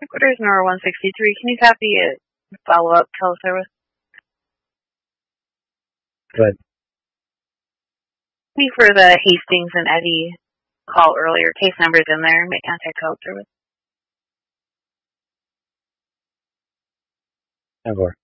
Headquarters number 163. Can you copy a follow-up teleservice? Good. Me for the Hastings and Eddie call earlier. Case numbers in there. Make contact teleservice. Ever.